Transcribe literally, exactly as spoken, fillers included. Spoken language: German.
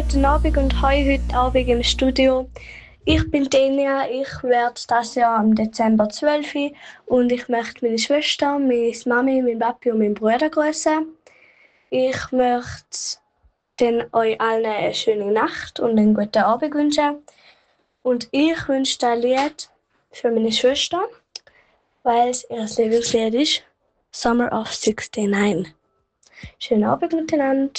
guten Abend und heu heute Abend im Studio. Ich bin Denia, ich werde das Jahr im Dezember zwölf und ich möchte meine Schwester, meine Mami, mein Papi und meinen Bruder grüßen. Ich möchte dann euch allen eine schöne Nacht und einen guten Abend wünschen. Und ich wünsche ein Lied für meine Schwester, weil es ihr Lieblingslied ist, Summer of sixty-nine. Schönen Abend miteinander.